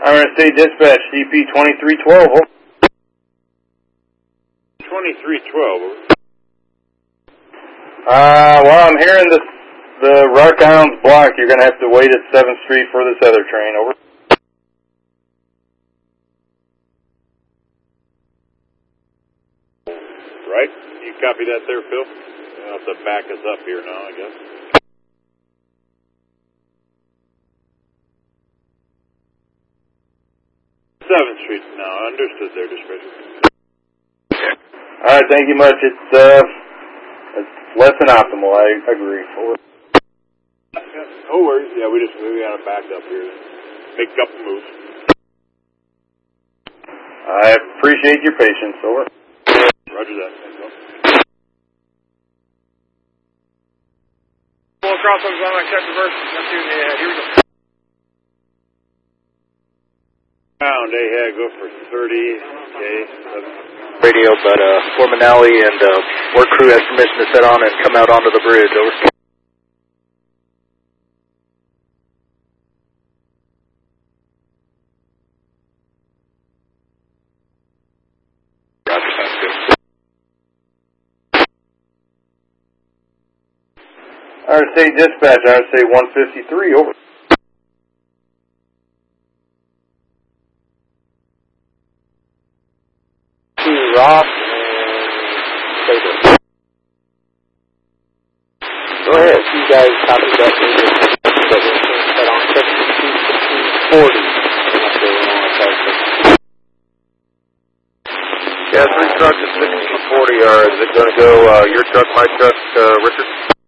RSA Dispatch, CP 2312. 2312. Well, I'm hearing the Rock Islands block. You're going to have to wait at 7th Street for this other train. Over. Right? You copy that there, Phil? You'll have to back us up here now, I guess. Seventh Street now. Understood there, dispatcher. All right, thank you much. It's less than optimal. I agree. Over. No worries. Yeah, we got to back up here. Make a couple moves. I appreciate your patience. Over. Roger that. Thanks, Phil. Full crosswalks on, check reverse. That's you. Yeah, here we go. Pound, hey, go for 30. Okay. Radio, but Foreman Alley and work crew has permission to set on and come out onto the bridge. Over. Roger, sounds good. RSA Dispatch, RSA 153. Over. Rob. Go ahead. You guys copy that. Set on 1640. Yeah, 3 trucks at 1640. Is it going to go your truck, my truck, Richard?